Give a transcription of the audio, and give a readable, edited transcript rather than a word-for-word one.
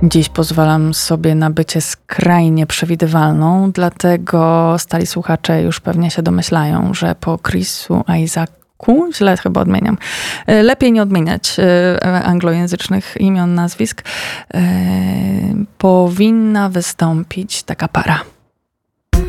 Dziś pozwalam sobie na bycie skrajnie przewidywalną, dlatego stali słuchacze już pewnie się domyślają, że po Chrisu Isaacu, źle chyba odmieniam, lepiej nie odmieniać anglojęzycznych imion, nazwisk, powinna wystąpić taka para.